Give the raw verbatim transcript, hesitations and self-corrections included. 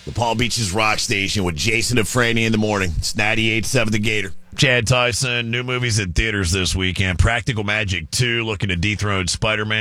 The Palm Beaches Rock Station with Jason and Franny in the morning. It's ninety-eight point seven The Gator. Chad Tyson, new movies at theaters this weekend. Practical Magic two, looking to dethrone Spider-Man.